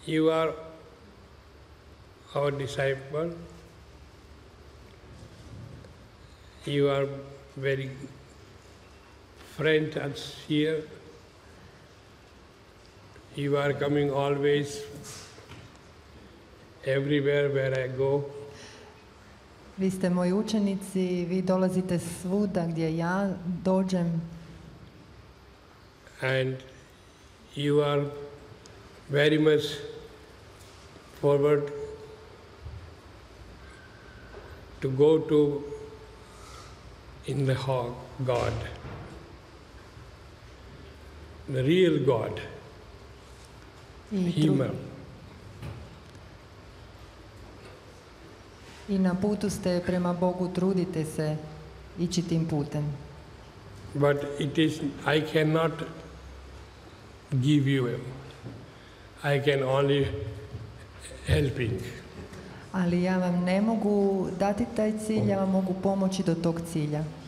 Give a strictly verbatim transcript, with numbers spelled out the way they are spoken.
You are our disciple. You are very friend us here. You are coming always, everywhere where I go. Vi ste moji učenici, vi dolazite svuda gdje ja dođem. And you are very much forward to go to in the hog, God, the real God, I, Him. I na putu ste prema Bogu, trudite se ići tim putem. But it is, I cannot give you, I can only helping. Ali ja vam ne mogu dati taj cilj, ja vam mogu pomoći do tog cilja.